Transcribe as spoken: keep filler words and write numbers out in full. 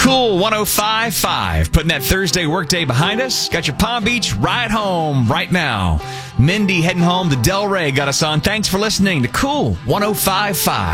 Cool one oh five point five. Putting that Thursday workday behind us. Got your Palm Beach ride home right now. Mindy heading home to Delray got us on. Thanks for listening to Cool one oh five point five.